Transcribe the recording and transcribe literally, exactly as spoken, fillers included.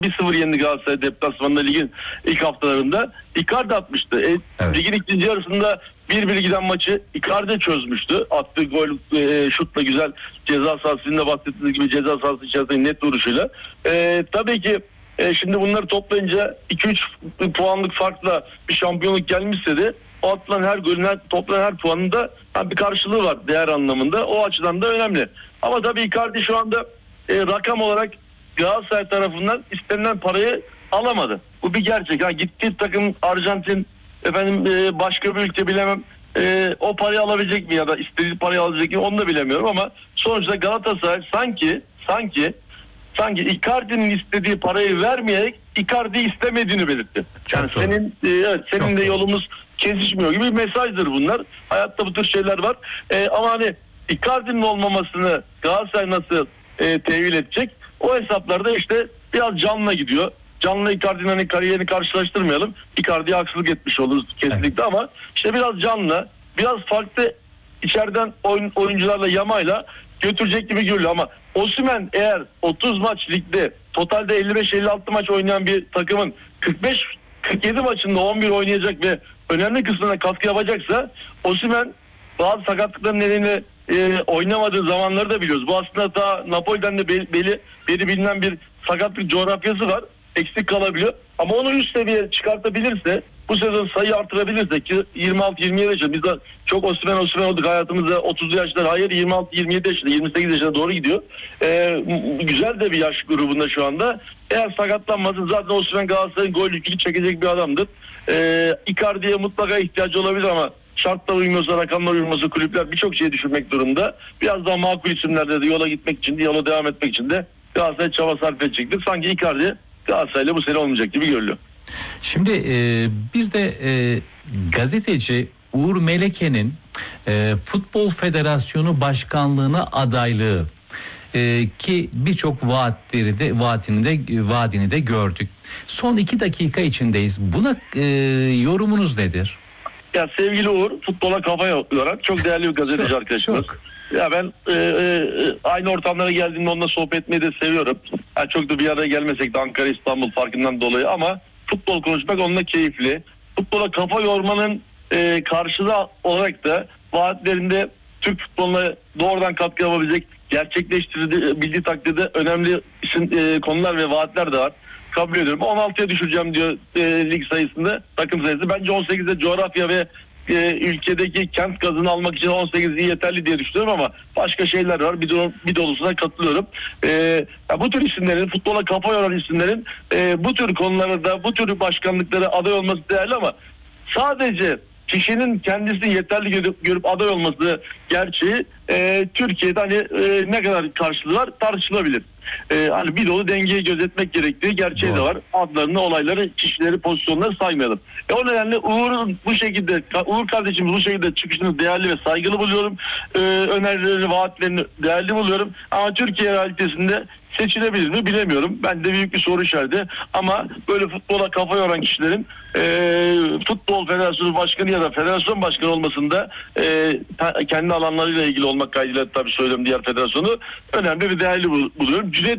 bir sıfır yendi Galatasaray deplasmanında ligin ilk haftalarında. Icardi atmıştı. E, Evet. Ligin ikinci yarısında bir bir giden maçı Icardi çözmüştü. Attığı gol e, şutla güzel ceza sahasında bahsettiğiniz gibi ceza sahası içerisinde net vuruşuyla. E, tabii ki e, şimdi bunları toplayınca iki üç puanlık farkla bir şampiyonluk gelmişse de o atılan her golün, her, toplanan her puanın da bir karşılığı var değer anlamında. O açıdan da önemli. Ama tabii Icardi şu anda e, rakam olarak Galatasaray tarafından istenilen parayı alamadı. Bu bir gerçek. Ha, gittiği takım Arjantin, efendim e, başka bir ülke bilemem. E, o parayı alabilecek mi ya da istediği parayı alabilecek mi onu da bilemiyorum ama sonuçta Galatasaray sanki sanki sanki Icardi'nin istediği parayı vermeyerek Icardi'yi istemediğini belirtti. Çok yani doğru. senin e, evet, senin Çok de doğru. yolumuz kesişmiyor gibi bir mesajdır bunlar. Hayatta bu tür şeyler var. E, ama hani Icardi'nin olmamasını Galatasaray nasıl e, tevil edecek? O hesaplarda işte biraz Can'la gidiyor. Can'la Icardi'nin hani kariyerini karşılaştırmayalım. Icardi'ye haksızlık etmiş oluruz kesinlikle evet. Ama işte biraz Can'la, biraz farklı içeriden oyun, oyuncularla yamayla götürecek gibi görülüyor. Ama Osimhen eğer otuz maç ligde totalde elli beş elli altı maç oynayan bir takımın kırk beş kırk yedi maçında on bir oynayacak ve önemli kısmına katkı yapacaksa Osimhen bazı sakatlıkların nedeniyle e, oynamadığı zamanları da biliyoruz. Bu aslında daha Napoli'den de beli, beli, beli bilinen bir sakatlık coğrafyası var. Eksik kalabiliyor. Ama onu üst seviyeye çıkartabilirse, bu sezon sayı artırabilirse ki yirmi altı yirmi yedi yaşında biz de çok Osimhen Osimhen olduk hayatımızda otuzlu yaşlar. Hayır yirmi altı yirmi yedi yaşında yirmi sekiz yaşına doğru gidiyor. Ee, güzel de bir yaş grubunda şu anda. Eğer sakatlanmasın zaten Osimhen Galatasaray'ın gol yükünü çekecek bir adamdır. Ee, Icardi'ye mutlaka ihtiyacı olabilir ama şartlar uymuyorsa, rakamlar uymuyorsa kulüpler birçok şeyi düşünmek durumda. Biraz daha makul isimlerde de yola gitmek için de, yola devam etmek için de Galatasaray çaba sarf edecektir. Sanki Icardi Galatasaray'la bu sene olmayacak gibi görülüyor. Şimdi e, bir de e, gazeteci Uğur Meleke'nin e, Futbol Federasyonu Başkanlığı'na adaylığı e, ki birçok vaatleri de vaatini de vaadini de gördük. Son iki dakika içindeyiz. Buna e, yorumunuz nedir? Ya sevgili Uğur futbola kafa yoran çok değerli bir gazeteci çok, arkadaşımız. Çok. Ya ben e, e, aynı ortamlara geldiğimde onunla sohbet etmeyi de seviyorum. Yani çok da bir araya gelmesek de Ankara İstanbul farkından dolayı ama futbol konuşmak onunla keyifli. Futbola kafa yormanın e, karşılığı olarak da vaatlerinde Türk futboluna doğrudan katkı yapabilecek, gerçekleştirebildiği takdirde önemli isim, e, konular ve vaatler de var. Kabul ediyorum. on altıya düşüreceğim diyor e, lig sayısında, takım sayısı. Bence on sekizde coğrafya ve e, ülkedeki kent gazını almak için on sekiz yeterli diye düşünüyorum ama başka şeyler var. Bir, dolu, bir dolusuna katılıyorum. E, ya bu tür isimlerin, futbola kafa yoran isimlerin e, bu tür konularda, bu tür başkanlıklara aday olması değerli ama sadece kişinin kendisini yeterli görüp, görüp aday olması gerçeği e, Türkiye'de hani e, ne kadar karşılığı var tartışılabilir. E, hani bir dolu dengeyi gözetmek gerektiği gerçeği Doğru. de var. Adlarını, olayları, kişileri, pozisyonları saymayalım. E, o nedenle Uğur'un bu şekilde, Uğur kardeşimiz bu şekilde çıkışını değerli ve saygılı buluyorum. E, önerilerini, vaatlerini değerli buluyorum. Ama Türkiye realitesinde seçilebilir mi bilemiyorum. Ben de büyük bir soru işareti. Ama böyle futbola kafa yoran kişilerin e, Futbol Federasyonu Başkanı ya da Federasyon Başkanı olmasında e, ta, kendi alanlarıyla ilgili olmak kaydıyla tabii söylüyorum diğer federasyonu önemli ve değerli buluyorum.